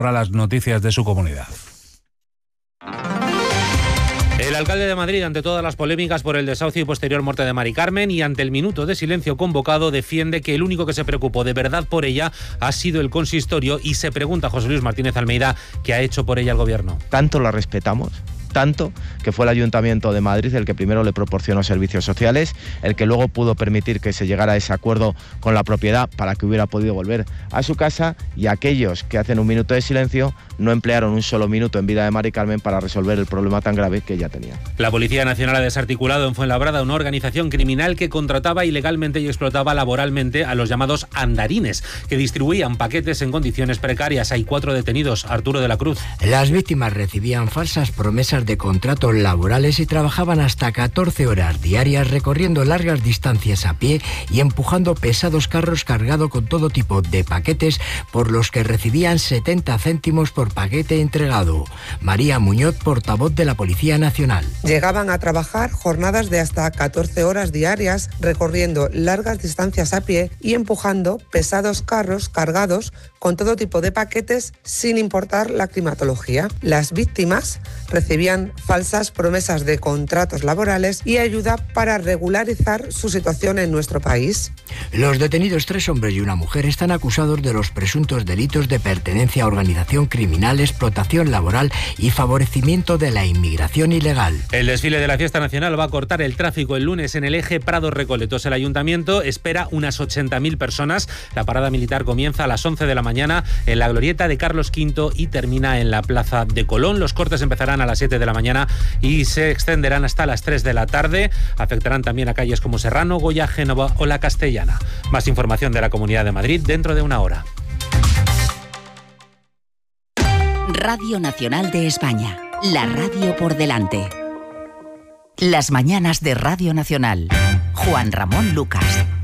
para las noticias de su comunidad. El alcalde de Madrid, ante todas las polémicas por el desahucio y posterior muerte de Mari Carmen y ante el minuto de silencio convocado, defiende que el único que se preocupó de verdad por ella ha sido el consistorio y se pregunta José Luis Martínez Almeida qué ha hecho por ella el gobierno. Tanto la respetamos, tanto que fue el Ayuntamiento de Madrid el que primero le proporcionó servicios sociales, el que luego pudo permitir que se llegara a ese acuerdo con la propiedad para que hubiera podido volver a su casa, y aquellos que hacen un minuto de silencio no emplearon un solo minuto en vida de Mari Carmen para resolver el problema tan grave que ella tenía. La Policía Nacional ha desarticulado en Fuenlabrada una organización criminal que contrataba ilegalmente y explotaba laboralmente a los llamados andarines, que distribuían paquetes en condiciones precarias. Hay 4 detenidos. Arturo de la Cruz. Las víctimas recibían falsas promesas de contratos laborales y trabajaban hasta 14 horas diarias recorriendo largas distancias a pie y empujando pesados carros cargados con todo tipo de paquetes por los que recibían 70 céntimos por paquete entregado. María Muñoz, portavoz de la Policía Nacional. Llegaban a trabajar jornadas de hasta 14 horas diarias recorriendo largas distancias a pie y empujando pesados carros cargados con todo tipo de paquetes sin importar la climatología. Las víctimas recibían falsas promesas de contratos laborales y ayuda para regularizar su situación en nuestro país. Los detenidos, 3 hombres y una mujer, están acusados de los presuntos delitos de pertenencia a organización criminal, explotación laboral y favorecimiento de la inmigración ilegal. El desfile de la Fiesta Nacional va a cortar el tráfico el lunes en el eje Prado-Recoletos. El Ayuntamiento espera unas 80.000 personas. La parada militar comienza a las 11 de la mañana en la glorieta de Carlos V y termina en la Plaza de Colón. Los cortes empezarán a las 7 de la mañana y se extenderán hasta las 3 de la tarde. Afectarán también a calles como Serrano, Goya, Génova o La Castellana. Más información de la Comunidad de Madrid dentro de una hora. Radio Nacional de España, la radio por delante. Las mañanas de Radio Nacional. Juan Ramón Lucas.